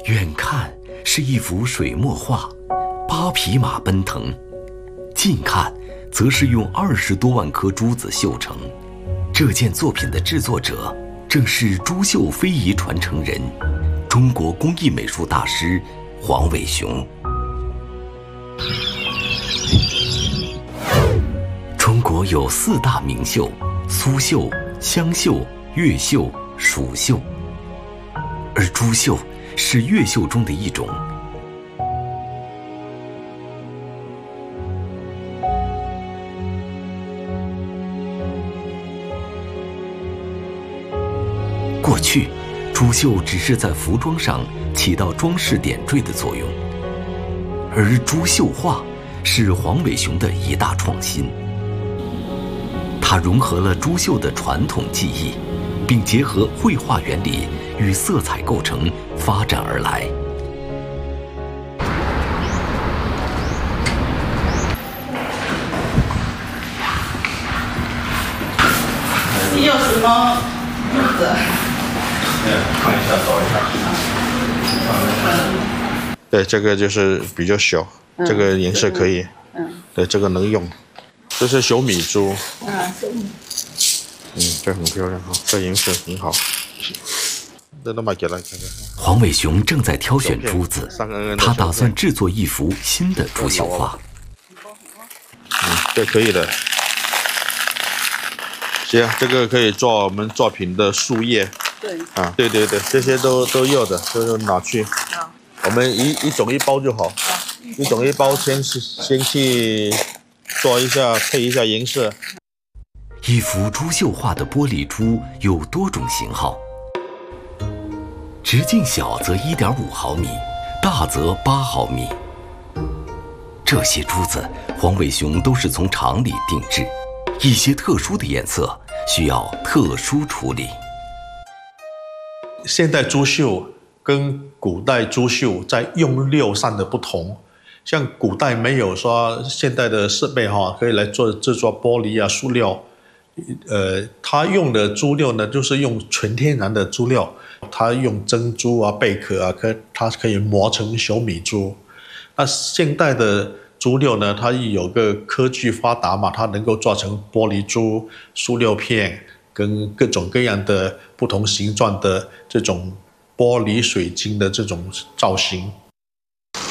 远看是一幅水墨画，八匹马奔腾；近看，则是用20多万颗珠子绣成。这件作品的制作者正是珠绣非遗传承人，中国工艺美术大师黄伟雄。中国有4大名绣：苏绣、湘绣、越绣、蜀绣，而珠绣是越绣中的一种。过去，珠绣只是在服装上起到装饰点缀的作用，而珠绣画是黄伟雄的一大创新。它融合了珠绣的传统技艺，并结合绘画原理与色彩构成发展而来。 你有什么珠子？ 看一下，找一下。对，这个就是比较小，这个颜色可以。对，这个能用。这是小米珠。小米。这很漂亮哈，这颜色很好。这都买给了，看看。 黄伟雄正在挑选珠子，他打算制作一幅新的珠绣画。 这可以的。行，这个可以做我们作品的树叶。对。对，这些都要的，都拿去。我们一种一包就好。一种一包先去做一下，配一下颜色。 一幅珠绣画的玻璃珠有多种型号，直径小则1.5毫米，大则8毫米。这些珠子，黄伟雄都是从厂里定制，一些特殊的颜色需要特殊处理。 现代珠绣跟古代珠绣在用料上的不同，像古代没有说现代的设备可以来制作玻璃啊、塑料，它用的珠料呢，就是用纯天然的珠料，它用珍珠啊、贝壳啊，它可以磨成小米珠。那现代的珠料呢，它有个科技发达嘛，它能够做成玻璃珠、塑料片，跟各种各样的不同形状的这种玻璃水晶的这种造型。